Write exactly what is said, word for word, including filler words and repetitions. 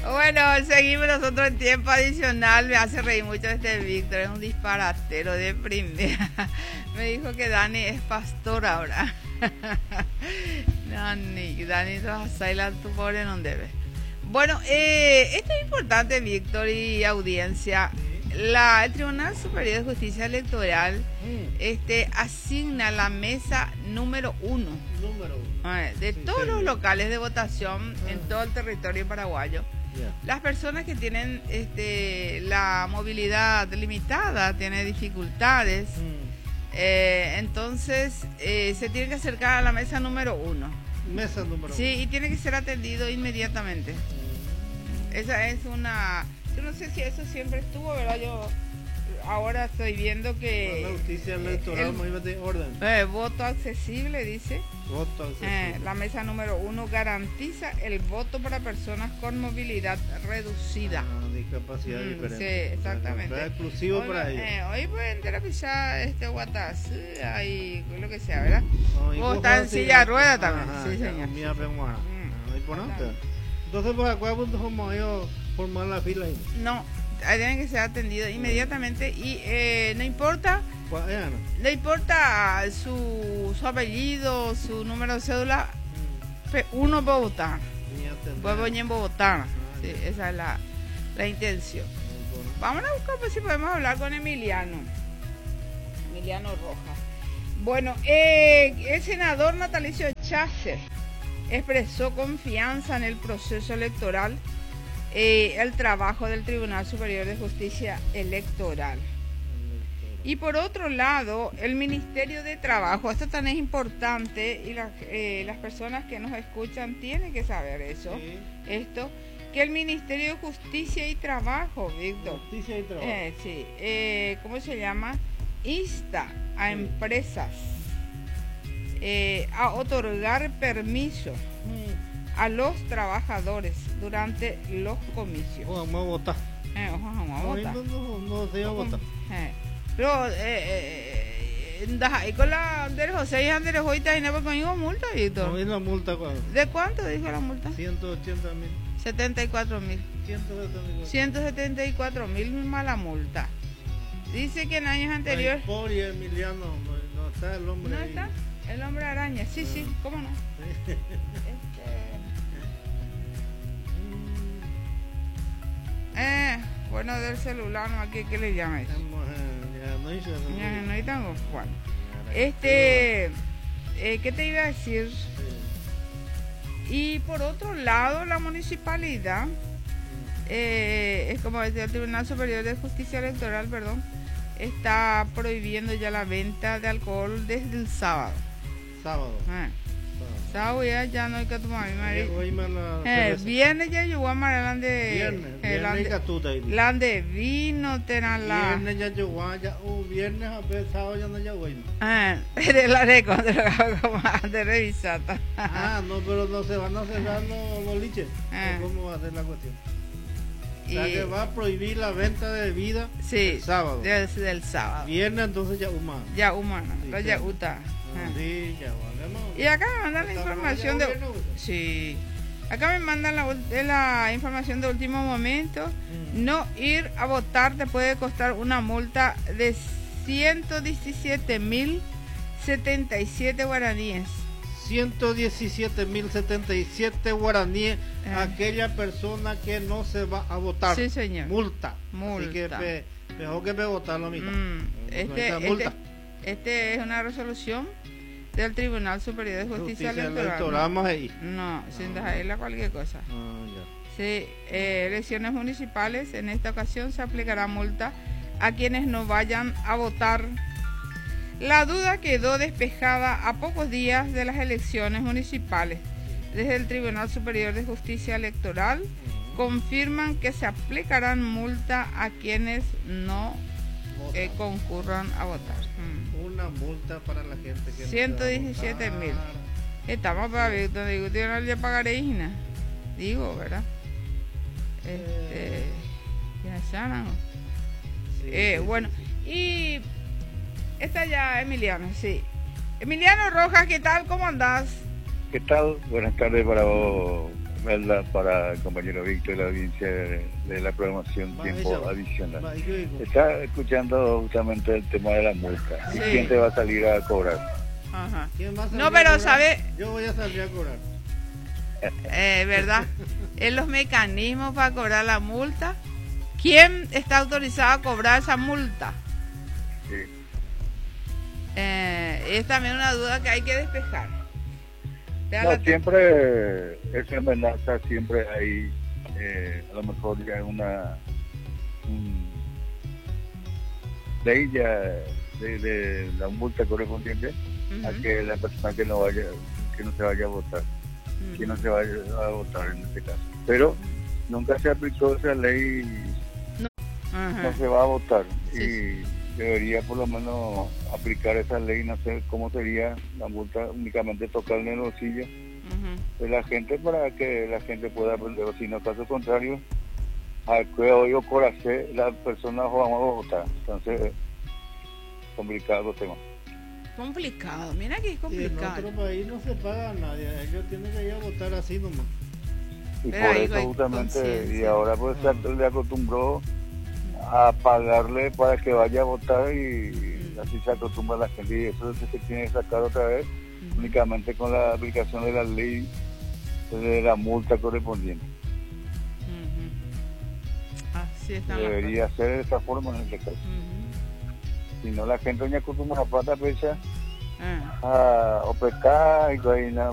Bueno, seguimos nosotros en tiempo adicional. Me hace reír mucho este Víctor, es un disparatero de primera. Me dijo que Dani es pastor ahora. Dani, Dani, tu pobre no debe. Bueno, eh, esto es importante, Víctor y audiencia. La, el Tribunal Superior de Justicia Electoral mm. este, asigna la mesa número uno, número uno. Eh, de sí, todos sí, los sí. locales de votación ah. en todo el territorio paraguayo. Yeah. Las personas que tienen este, la movilidad limitada, tienen dificultades, mm. eh, entonces eh, se tiene que acercar a la mesa número uno. Mesa número sí, uno. Y tiene que ser atendido inmediatamente. Mm. Esa es una... Yo no sé si eso siempre estuvo, ¿verdad? Yo ahora estoy viendo que... La justicia electoral el, de orden. Eh, voto accesible, dice. Voto accesible. Eh, la mesa número uno garantiza el voto para personas con movilidad reducida. Ah, discapacidad mm, diferente. Sí, exactamente. O sea, es exclusivo hoy, para ellos. Eh, hoy pueden terapizar este guataz, ahí, lo que sea, ¿verdad? No, o está en silla de rueda también. Ajá, sí, señor. Mía, sí. Entonces, ¿por acá como ellos formar la fila ahí? No, tienen que ser atendidos inmediatamente y eh, no importa, no importa su, su apellido, su número de cédula, mm. uno puede votar. Puede venir en Bogotá. Ah, sí, esa es la, la intención. Bueno. Vamos a buscar pues, si podemos hablar con Emiliano. Emiliano Rojas. Bueno, eh, el senador natalicio Chasser expresó confianza en el proceso electoral, eh, el trabajo del Tribunal Superior de Justicia Electoral. Y por otro lado, el Ministerio de Trabajo, esto también es importante y la, eh, las personas que nos escuchan tienen que saber eso, sí. esto, que el Ministerio de Justicia y Trabajo, Víctor, Justicia y Trabajo, eh, sí, eh, ¿cómo se llama? Insta a sí. empresas eh, a otorgar permiso mm. a los trabajadores durante los comicios. Oh, vamos a votar. Eh, oh, vamos a votar. No, no, no se va a votar. Eh. Pero, eh, eh, ahí con la Andrés José y Andrés Joita y no conmigo multa, Víctor. No, ¿y la multa cuándo? ¿De cuánto dijo la multa? ciento ochenta mil. setenta y cuatro mil. ciento setenta y cuatro mil mala multa. Dice que en años anteriores... Ay, pobre Emiliano, no, no está el hombre ¿No ahí. está? El hombre araña, sí, sí, ¿cómo no? este... Eh, bueno, del celular, ¿no? ¿Qué, qué le llama eso? Ya, no hay tango. Bueno, este, eh, ¿qué te iba a decir? Y por otro lado, la municipalidad, eh, es como decía el Tribunal Superior de Justicia Electoral, perdón, está prohibiendo ya la venta de alcohol desde el sábado. Sábado. Eh. Sábado ya, ya no hay que tomar mi marido. Eh, viernes ya llegó a María de viernes, eh, viernes la de vino tenan la viernes ya llegó ya uh, viernes a ver sábado ya no llegó ah de la de cuando como de revisata. Ah, no, pero no se van a cerrar los boliches. Ah. ¿Cómo va a ser la cuestión? O sea, y... que va a prohibir la venta de bebida sí, el sábado. Del, del sábado. Viernes entonces ya humana. Ya humana, sí, ya uta. Ah, sí, ya vale. Y acá me mandan la información de... Sí. Acá me mandan la, la información de último momento. Mm. No ir a votar te puede costar una multa de ciento diecisiete mil setenta y siete guaraníes. ciento diecisiete mil setenta y siete guaraníes eh. aquella persona que no se va a votar. Sí, señor. Multa. Multa. Así que pe, mejor que me votar lo mismo. Mm. Este, no multa. Este, este es una resolución del Tribunal Superior de Justicia, Justicia Electoral. electoral no, ahí. no sin dejarla cualquier cosa. Ah, ya. Sí, eh, elecciones municipales. En esta ocasión se aplicará multa a quienes no vayan a votar. La duda quedó despejada a pocos días de las elecciones municipales. Desde el Tribunal Superior de Justicia Electoral uh-huh. confirman que se aplicarán multa a quienes no eh, concurran a votar. Una multa para la gente que ciento diecisiete mil. Estamos para ver donde digo, yo no le pagaré, Gina. Digo, ¿verdad? Este. Ya saben. Sí, eh, sí, bueno, sí. Y está ya Emiliano, sí. Emiliano Rojas, ¿qué tal? ¿Cómo andás? ¿Qué tal? Buenas tardes para vos, ¿verdad? Para el compañero Víctor y la audiencia de, de la programación Tiempo Adicional. Está escuchando justamente el tema de la multa. Sí. ¿Y quién te va a salir a cobrar? Ajá. ¿Quién va a salir no, pero sabe... Yo voy a salir a cobrar. Eh, ¿Verdad? En los mecanismos para cobrar la multa. ¿Quién está autorizado a cobrar esa multa? Sí. Eh, es también una duda que hay que despejar. No, siempre esa amenaza, siempre hay, eh, a lo mejor ya es una un, ley ya de, de la multa correspondiente uh-huh. a que la persona que no vaya, que no se vaya a votar, uh-huh. que no se vaya a votar en este caso. Pero nunca se aplicó esa ley, no, uh-huh. no se va a votar sí. y debería por lo menos aplicar esa ley, no sé cómo sería la multa, únicamente tocarle el bolsillo uh-huh. de la gente para que la gente pueda aprender, o si no, caso contrario, al que hoy coraje las personas vamos a votar. Entonces, complicado el tema. Complicado, mira que es complicado. Y en otro país no se paga a nadie, ellos tienen que ir a votar así nomás. Y pero por eso justamente, y ahora pues ah. se le acostumbró a pagarle para que vaya a votar y mm. así se acostumbra la gente y eso es lo que se tiene que sacar otra vez mm. únicamente con la aplicación de la ley de la multa correspondiente. Mm-hmm. Así está. Debería ser de esta forma en este caso. Mm-hmm. Si no la gente no acostumbra a plata pecha ah. a operar y